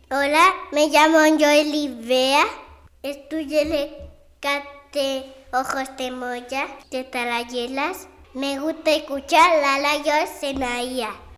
Hola, me llamo Joely Bea. Estudio en el CAT de Ojos de Moya de Tarayelas. Me gusta escuchar la Layo Senaía.